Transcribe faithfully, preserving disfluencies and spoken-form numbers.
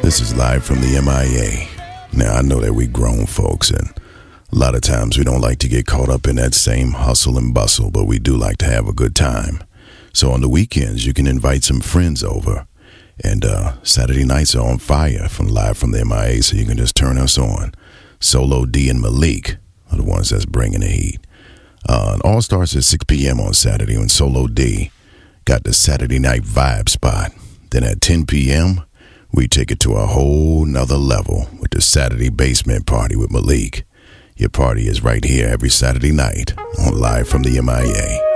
This is live from the M I A. Now, I know that we grown folks, and a lot of times we don't like to get caught up in that same hustle and bustle, but we do like to have a good time. So on the weekends, you can invite some friends over. And uh, Saturday nights are on fire from live from the M I A, so you can just turn us on. Solo D and Malik are the ones that's bringing the heat. Uh, it all starts at six p.m. on Saturday when Solo D got the Saturday night vibe spot. Then at ten p.m., we take it to a whole nother level with the Saturday basement party with Malik. Your party is right here every Saturday night on Live from the M I A.